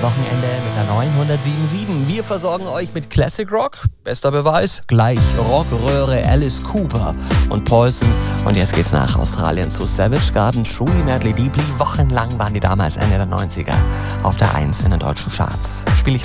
Wochenende mit der 907.7. Wir versorgen euch mit Classic Rock. Bester Beweis, gleich Rockröhre Alice Cooper und Paulson. Und jetzt geht's nach Australien zu Savage Garden, Truly Madly Deeply. Wochenlang waren die damals Ende der 90er auf der 1 in den deutschen Charts. Spiele ich